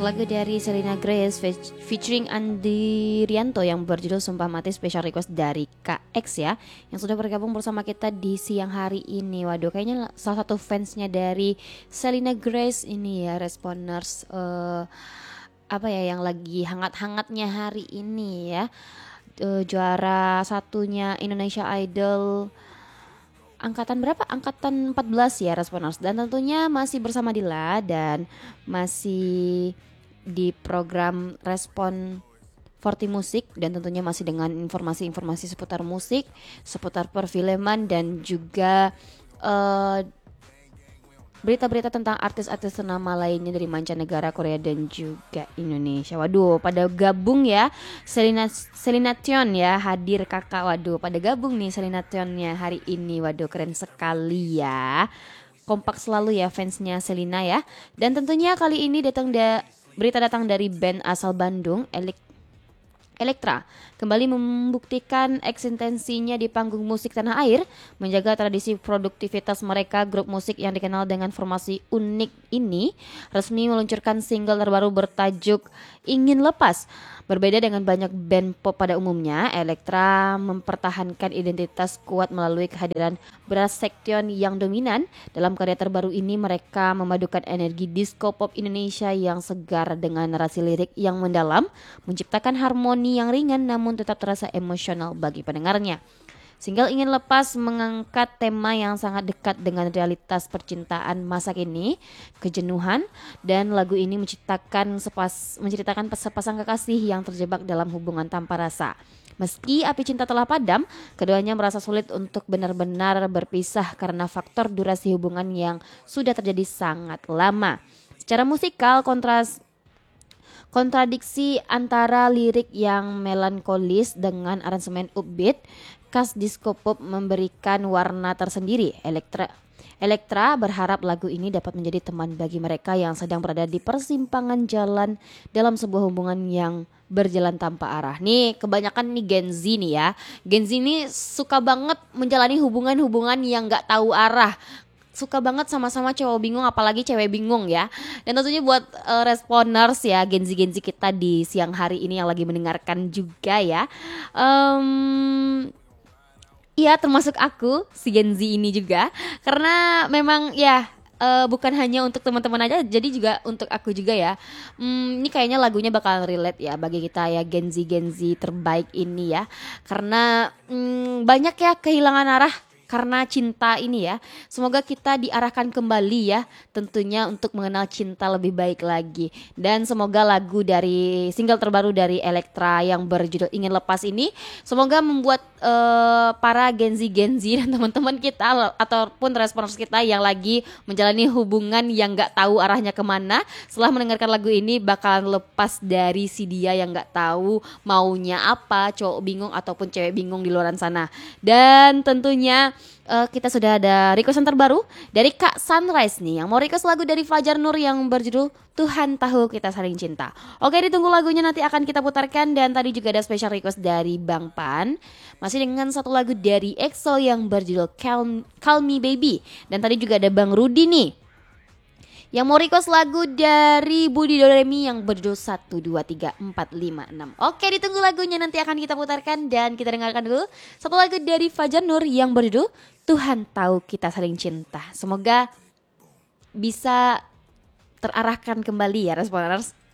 lagu dari Selena Grace featuring Andi Rianto yang berjudul Sumpah Mati, special request dari KX ya, yang sudah bergabung bersama kita di siang hari ini. Waduh, kayaknya salah satu fansnya dari Selena Grace ini ya, Responers apa ya yang lagi hangat-hangatnya hari ini ya. Juara satunya Indonesia Idol angkatan berapa? Angkatan 14 ya, Responers. Dan tentunya masih bersama Dila dan masih di program Respon 40 Musik, dan tentunya masih dengan informasi-informasi seputar musik, seputar perfilman, dan juga berita-berita tentang artis-artis ternama lainnya dari mancanegara, Korea dan juga Indonesia. Waduh, pada gabung ya Selena Tion ya, hadir kakak. Waduh, pada gabung nih Selena Tionnya hari ini. Waduh, keren sekali ya. Kompak selalu ya fansnya Selena ya. Dan tentunya kali ini berita datang dari band asal Bandung, Elektra kembali membuktikan eksistensinya di panggung musik tanah air, menjaga tradisi produktivitas mereka. Grup musik yang dikenal dengan formasi unik ini resmi meluncurkan single terbaru bertajuk Ingin Lepas. Berbeda dengan banyak band pop pada umumnya, Elektra mempertahankan identitas kuat melalui kehadiran brass section yang dominan. Dalam karya terbaru ini mereka memadukan energi disco pop Indonesia yang segar dengan narasi lirik yang mendalam, menciptakan harmoni yang ringan namun tetap terasa emosional bagi pendengarnya. Single Ingin Lepas mengangkat tema yang sangat dekat dengan realitas percintaan masa kini, kejenuhan, dan lagu ini menceritakan sepasang kekasih yang terjebak dalam hubungan tanpa rasa. Meski api cinta telah padam, keduanya merasa sulit untuk benar-benar berpisah karena faktor durasi hubungan yang sudah terjadi sangat lama. Secara musikal, kontradiksi antara lirik yang melankolis dengan aransemen upbeat khas disco pop memberikan warna tersendiri. Elektra berharap lagu ini dapat menjadi teman bagi mereka yang sedang berada di persimpangan jalan dalam sebuah hubungan yang berjalan tanpa arah. Nih kebanyakan nih Gen Z nih ya. Gen Z ini suka banget menjalani hubungan-hubungan yang gak tahu arah. Suka banget sama-sama cowok bingung, apalagi cewek bingung ya. Dan tentunya buat Responers ya, Gen Z kita di siang hari ini yang lagi mendengarkan juga ya. Iya, termasuk aku si Gen Z ini juga, karena memang ya bukan hanya untuk teman-teman aja, jadi juga untuk aku juga ya. Ini kayaknya lagunya bakal relate ya bagi kita ya Gen Z terbaik ini ya, karena banyak ya kehilangan arah karena cinta ini ya. Semoga kita diarahkan kembali ya, tentunya untuk mengenal cinta lebih baik lagi. Dan semoga lagu dari single terbaru dari Elektra yang berjudul Ingin Lepas ini semoga membuat para Gen Z dan teman-teman kita ataupun respons kita yang lagi menjalani hubungan yang gak tahu arahnya kemana, setelah mendengarkan lagu ini bakalan lepas dari si dia yang gak tahu maunya apa, cowok bingung ataupun cewek bingung di luar sana. Dan tentunya kita sudah ada requestan terbaru dari Kak Sunrise nih, yang mau request lagu dari Fajar Nur yang berjudul Tuhan Tahu Kita Saling Cinta. Oke, ditunggu lagunya, nanti akan kita putarkan. Dan tadi juga ada special request dari Bang Pan, masih dengan satu lagu dari EXO yang berjudul Call Me Baby. Dan tadi juga ada Bang Rudi nih yang mau request lagu dari Budi Doremi yang berjudul 1, 2, 3, 4, 5, 6. Oke, ditunggu lagunya, nanti akan kita putarkan. Dan kita dengarkan dulu satu lagu dari Fajar Nur yang berjudul Tuhan Tahu Kita Saling Cinta. Semoga bisa terarahkan kembali ya Responers.